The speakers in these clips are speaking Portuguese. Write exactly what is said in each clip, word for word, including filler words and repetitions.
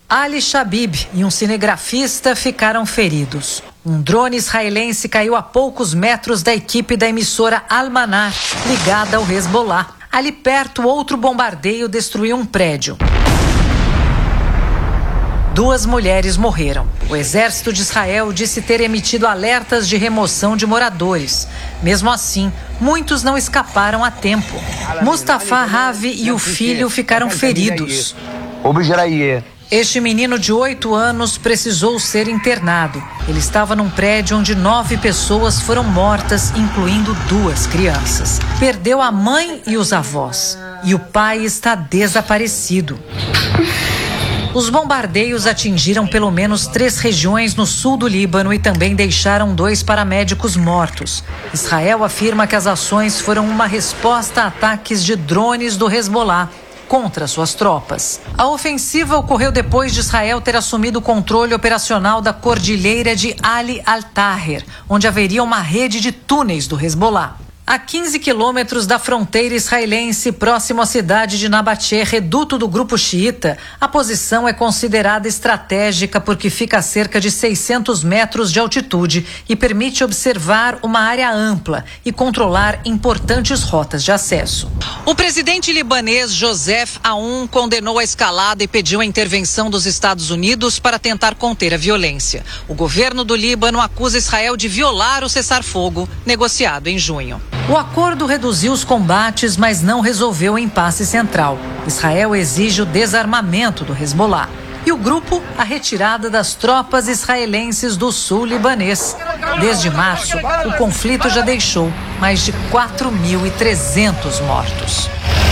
Ali Shabib e um cinegrafista ficaram feridos. Um drone israelense caiu a poucos metros da equipe da emissora Al-Manar, ligada ao Hezbollah. Ali perto, outro bombardeio destruiu um prédio. Duas mulheres morreram. O exército de Israel disse ter emitido alertas de remoção de moradores. Mesmo assim, muitos não escaparam a tempo. Mustafa Ravi e o filho ficaram feridos. Este menino de oito anos precisou ser internado. Ele estava num prédio onde nove pessoas foram mortas, incluindo duas crianças. Perdeu a mãe e os avós. E o pai está desaparecido. Os bombardeios atingiram pelo menos três regiões no sul do Líbano e também deixaram dois paramédicos mortos. Israel afirma que as ações foram uma resposta a ataques de drones do Hezbollah contra suas tropas. A ofensiva ocorreu depois de Israel ter assumido o controle operacional da cordilheira de Ali Al-Taher, onde haveria uma rede de túneis do Hezbollah. A quinze quilômetros da fronteira israelense, próximo à cidade de Nabatê, reduto do grupo xiita, a posição é considerada estratégica porque fica a cerca de seiscentos metros de altitude e permite observar uma área ampla e controlar importantes rotas de acesso. O presidente libanês Joseph Aoun condenou a escalada e pediu a intervenção dos Estados Unidos para tentar conter a violência. O governo do Líbano acusa Israel de violar o cessar-fogo negociado em junho. O acordo reduziu os combates, mas não resolveu o impasse central. Israel exige o desarmamento do Hezbollah. E o grupo, a retirada das tropas israelenses do sul libanês. Desde março, o conflito já deixou mais de quatro mil e trezentos mortos.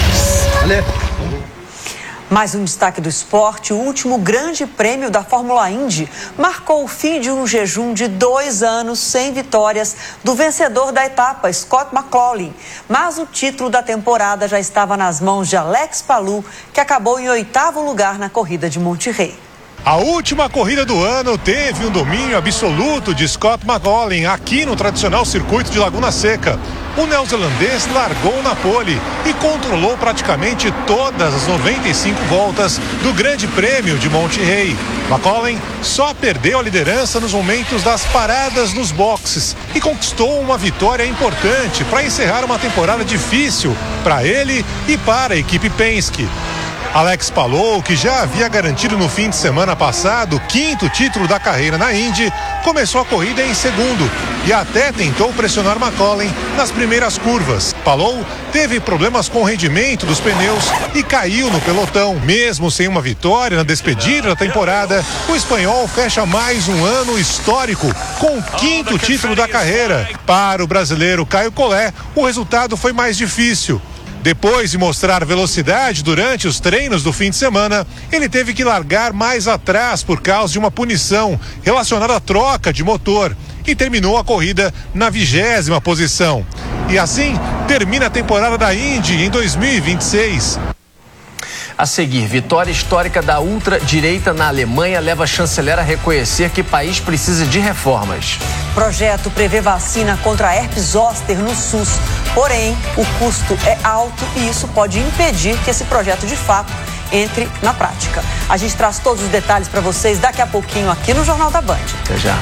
Mais um destaque do esporte: o último grande prêmio da Fórmula Indy marcou o fim de um jejum de dois anos sem vitórias do vencedor da etapa, Scott McLaughlin. Mas o título da temporada já estava nas mãos de Alex Palou, que acabou em oitavo lugar na corrida de Monterrey. A última corrida do ano teve um domínio absoluto de Scott McLaughlin aqui no tradicional circuito de Laguna Seca. O neozelandês largou na pole e controlou praticamente todas as noventa e cinco voltas do Grande Prêmio de Monterrey. McLaughlin só perdeu a liderança nos momentos das paradas nos boxes e conquistou uma vitória importante para encerrar uma temporada difícil para ele e para a equipe Penske. Alex Palou, que já havia garantido no fim de semana passado o quinto título da carreira na Indy, começou a corrida em segundo e até tentou pressionar McLaughlin nas primeiras curvas. Palou teve problemas com o rendimento dos pneus e caiu no pelotão. Mesmo sem uma vitória na despedida da temporada, o espanhol fecha mais um ano histórico com o quinto título da carreira. Para o brasileiro Caio Collet, o resultado foi mais difícil. Depois de mostrar velocidade durante os treinos do fim de semana, ele teve que largar mais atrás por causa de uma punição relacionada à troca de motor e terminou a corrida na vigésima posição. E assim termina a temporada da Indy em dois mil e vinte e seis. A seguir, vitória histórica da ultradireita na Alemanha leva a chanceler a reconhecer que o país precisa de reformas. Projeto prevê vacina contra a herpes zoster no SUS. Porém, o custo é alto e isso pode impedir que esse projeto, de fato, entre na prática. A gente traz todos os detalhes para vocês daqui a pouquinho aqui no Jornal da Band. Até já.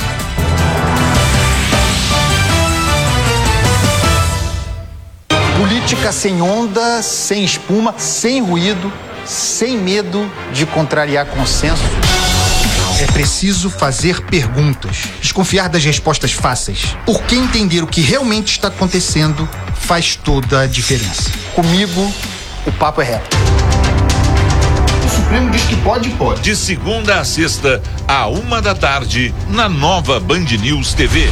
Política sem onda, sem espuma, sem ruído, sem medo de contrariar consenso. É preciso fazer perguntas, desconfiar das respostas fáceis, porque entender o que realmente está acontecendo faz toda a diferença. Comigo, o papo é reto. O Supremo diz que pode, pode. De segunda a sexta, à uma da tarde, na nova Band News T V.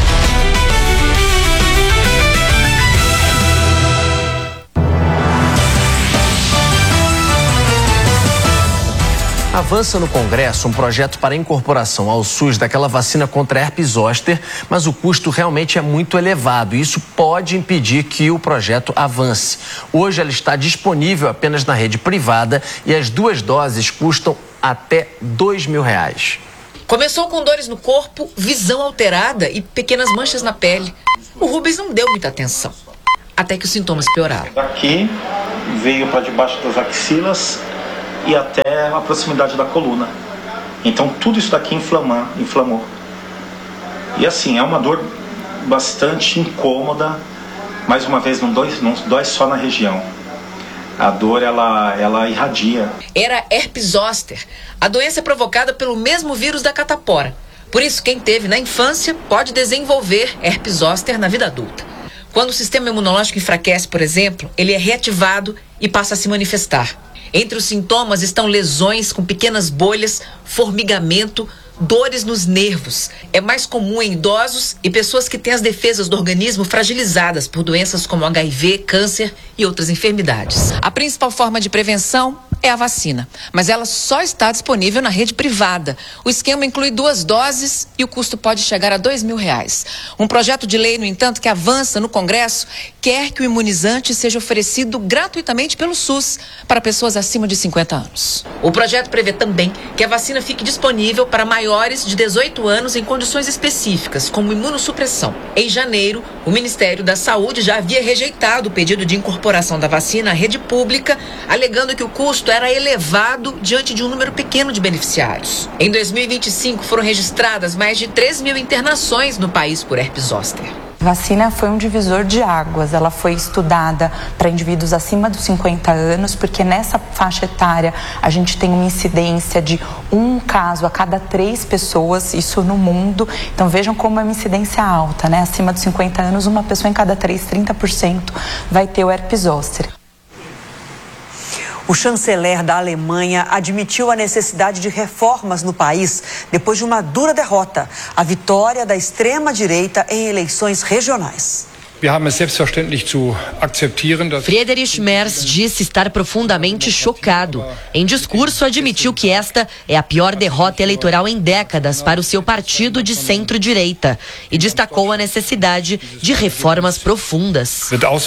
Avança no Congresso um projeto para incorporação ao SUS daquela vacina contra herpes zoster, mas o custo realmente é muito elevado e isso pode impedir que o projeto avance. Hoje ela está disponível apenas na rede privada e as duas doses custam até dois mil reais. Começou com dores no corpo, visão alterada e pequenas manchas na pele. O Rubens não deu muita atenção, até que os sintomas pioraram. Daqui veio para debaixo das axilas e até a proximidade da coluna. Então tudo isso daqui inflama, inflamou. E assim, é uma dor bastante incômoda. Mais uma vez, não dói, não dói só na região. A dor, ela, ela irradia. Era herpes zoster. A doença é provocada pelo mesmo vírus da catapora. Por isso, quem teve na infância pode desenvolver herpes zoster na vida adulta. Quando o sistema imunológico enfraquece, por exemplo, ele é reativado e passa a se manifestar. Entre os sintomas estão lesões com pequenas bolhas, formigamento, dores nos nervos. É mais comum em idosos e pessoas que têm as defesas do organismo fragilizadas por doenças como H I V, câncer e outras enfermidades. A principal forma de prevenção é a vacina, mas ela só está disponível na rede privada. O esquema inclui duas doses e o custo pode chegar a dois mil reais. Um projeto de lei, no entanto, que avança no Congresso, quer que o imunizante seja oferecido gratuitamente pelo SUS para pessoas acima de cinquenta anos. O projeto prevê também que a vacina fique disponível para maiores de dezoito anos em condições específicas, como imunossupressão. Em janeiro, o Ministério da Saúde já havia rejeitado o pedido de incorporação da vacina à rede pública, alegando que o custo era elevado diante de um número pequeno de beneficiários. Em dois mil e vinte e cinco, foram registradas mais de três mil internações no país por herpes zoster. A vacina foi um divisor de águas, ela foi estudada para indivíduos acima dos cinquenta anos, porque nessa faixa etária a gente tem uma incidência de um caso a cada três pessoas, isso no mundo. Então vejam como é uma incidência alta, né? Acima dos cinquenta anos, uma pessoa em cada três, trinta por cento vai ter o herpes zoster. O chanceler da Alemanha admitiu a necessidade de reformas no país depois de uma dura derrota, a vitória da extrema-direita em eleições regionais. Friedrich Merz disse estar profundamente chocado. Em discurso, admitiu que esta é a pior derrota eleitoral em décadas para o seu partido de centro-direita e destacou a necessidade de reformas profundas.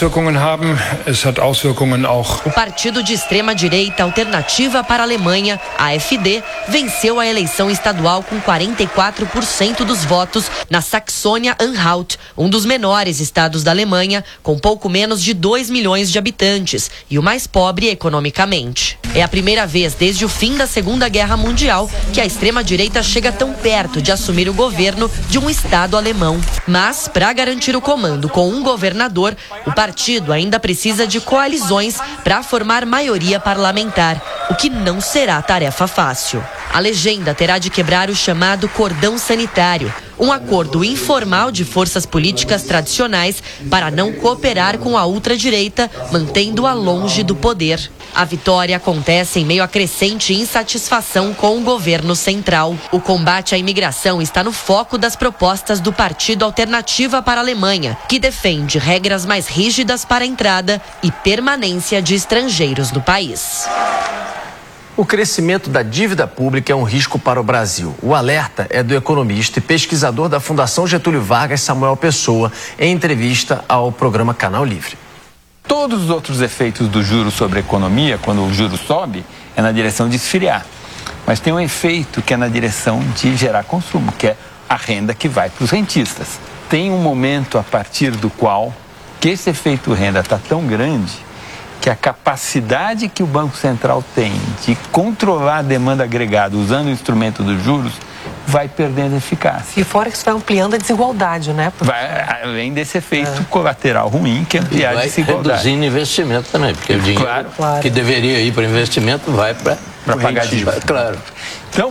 O partido de extrema-direita Alternativa para a Alemanha, A F D, venceu a eleição estadual com quarenta e quatro por cento dos votos na Saxônia-Anhalt, um dos menores estados da Alemanha, com pouco menos de dois milhões de habitantes e o mais pobre economicamente. É a primeira vez desde o fim da Segunda Guerra Mundial que a extrema-direita chega tão perto de assumir o governo de um estado alemão. Mas, para garantir o comando com um governador, o partido ainda precisa de coalizões para formar maioria parlamentar, o que não será tarefa fácil. A legenda terá de quebrar o chamado cordão sanitário, um acordo informal de forças políticas tradicionais para não cooperar com a ultradireita, mantendo-a longe do poder. A vitória acontece em meio a crescente insatisfação com o governo central. O combate à imigração está no foco das propostas do Partido Alternativa para a Alemanha, que defende regras mais rígidas para a entrada e permanência de estrangeiros no país. O crescimento da dívida pública é um risco para o Brasil. O alerta é do economista e pesquisador da Fundação Getúlio Vargas, Samuel Pessoa, em entrevista ao programa Canal Livre. Todos os outros efeitos do juro sobre a economia, quando o juro sobe, é na direção de esfriar. Mas tem um efeito que é na direção de gerar consumo, que é a renda que vai para os rentistas. Tem um momento a partir do qual que esse efeito renda está tão grande que a capacidade que o Banco Central tem de controlar a demanda agregada usando o instrumento dos juros vai perdendo eficácia. E fora que isso vai ampliando a desigualdade, né? Vai, além desse efeito é. colateral ruim que é ampliar a desigualdade. Reduzindo investimento também, porque o dinheiro claro, claro. que deveria ir para investimento vai para pagar dívida. Claro. Então,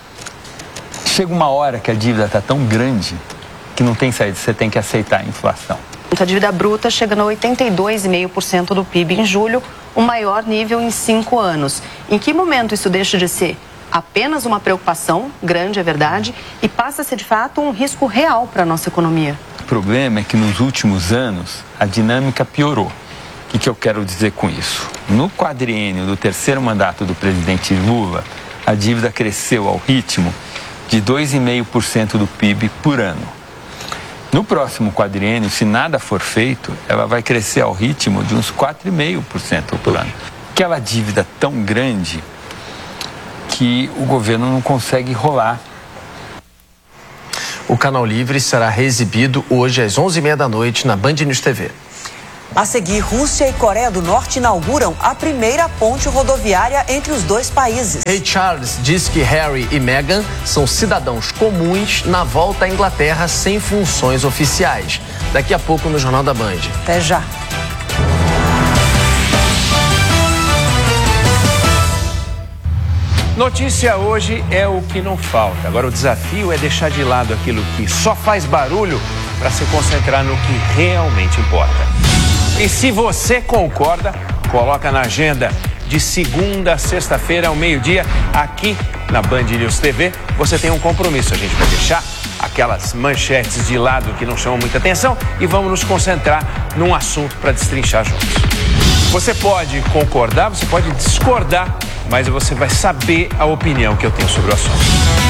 chega uma hora que a dívida está tão grande que não tem saída, você tem que aceitar a inflação. A dívida bruta chega a oitenta e dois vírgula cinco por cento do P I B em julho, o maior nível em cinco anos. Em que momento isso deixa de ser apenas uma preocupação, grande é verdade, e passa a ser de fato um risco real para a nossa economia? O problema é que nos últimos anos a dinâmica piorou. O que, que eu quero dizer com isso? No quadriênio do terceiro mandato do presidente Lula, a dívida cresceu ao ritmo de dois vírgula cinco por cento do P I B por ano. No próximo quadriênio, se nada for feito, ela vai crescer ao ritmo de uns quatro vírgula cinco por cento por ano. Aquela dívida tão grande que o governo não consegue rolar. O Canal Livre será reexibido hoje às onze e meia da noite na Band News T V. A seguir, Rússia e Coreia do Norte inauguram a primeira ponte rodoviária entre os dois países. Rei Charles diz que Harry e Meghan são cidadãos comuns na volta à Inglaterra sem funções oficiais. Daqui a pouco no Jornal da Band. Até já. Notícia hoje é o que não falta. Agora o desafio é deixar de lado aquilo que só faz barulho para se concentrar no que realmente importa. E se você concorda, coloca na agenda de segunda a sexta-feira ao meio-dia, aqui na Band News T V, você tem um compromisso. A gente vai deixar aquelas manchetes de lado que não chamam muita atenção e vamos nos concentrar num assunto para destrinchar juntos. Você pode concordar, você pode discordar, mas você vai saber a opinião que eu tenho sobre o assunto.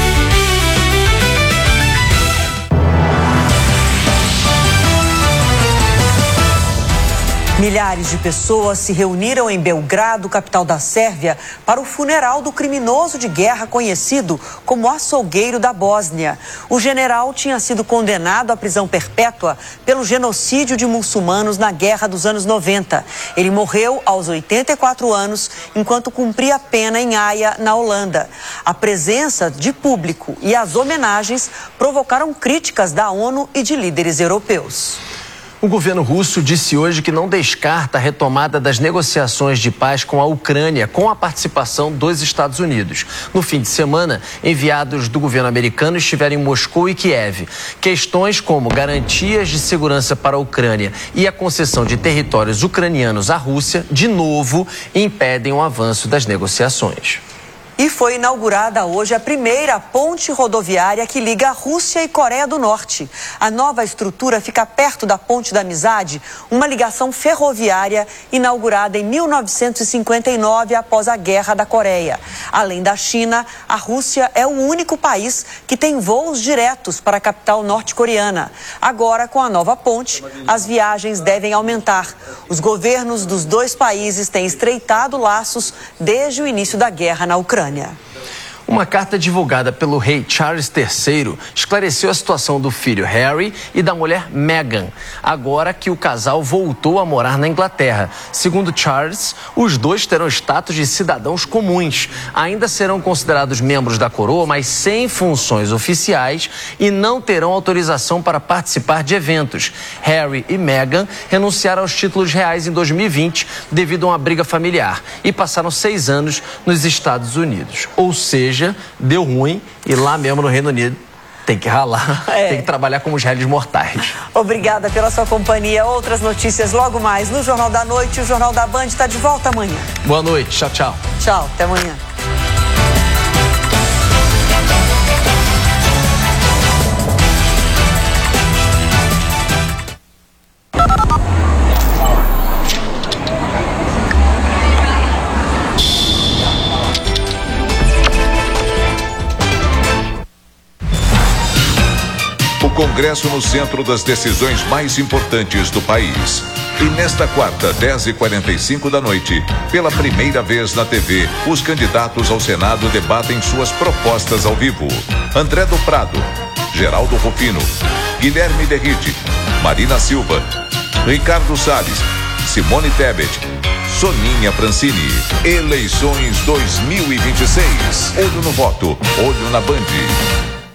Milhares de pessoas se reuniram em Belgrado, capital da Sérvia, para o funeral do criminoso de guerra conhecido como açougueiro da Bósnia. O general tinha sido condenado à prisão perpétua pelo genocídio de muçulmanos na guerra dos anos noventa. Ele morreu aos oitenta e quatro anos, enquanto cumpria a pena em Haia, na Holanda. A presença de público e as homenagens provocaram críticas da ONU e de líderes europeus. O governo russo disse hoje que não descarta a retomada das negociações de paz com a Ucrânia, com a participação dos Estados Unidos. No fim de semana, enviados do governo americano estiveram em Moscou e Kiev. Questões como garantias de segurança para a Ucrânia e a concessão de territórios ucranianos à Rússia, de novo, impedem o avanço das negociações. E foi inaugurada hoje a primeira ponte rodoviária que liga a Rússia e Coreia do Norte. A nova estrutura fica perto da Ponte da Amizade, uma ligação ferroviária inaugurada em mil novecentos e cinquenta e nove após a Guerra da Coreia. Além da China, a Rússia é o único país que tem voos diretos para a capital norte-coreana. Agora, com a nova ponte, as viagens devem aumentar. Os governos dos dois países têm estreitado laços desde o início da guerra na Ucrânia. Uma carta divulgada pelo rei Charles terceiro esclareceu a situação do filho Harry e da mulher Meghan, agora que o casal voltou a morar na Inglaterra. Segundo Charles, os dois terão status de cidadãos comuns. Ainda serão considerados membros da coroa, mas sem funções oficiais e não terão autorização para participar de eventos. Harry e Meghan renunciaram aos títulos reais em dois mil e vinte devido a uma briga familiar e passaram seis anos nos Estados Unidos. Ou seja, deu ruim e lá mesmo no Reino Unido tem que ralar, é. tem que trabalhar como os réis mortais. Obrigada pela sua companhia. Outras notícias logo mais no Jornal da Noite. O Jornal da Band está de volta amanhã. Boa noite. Tchau, tchau. Tchau. Até amanhã. O Congresso no centro das decisões mais importantes do país. E nesta quarta, dez e quarenta e cinco da noite, pela primeira vez na T V, os candidatos ao Senado debatem suas propostas ao vivo. André do Prado, Geraldo Rufino, Guilherme Derrite, Marina Silva, Ricardo Salles, Simone Tebet, Soninha Francini. Eleições dois mil e vinte e seis. Olho no voto, olho na Band.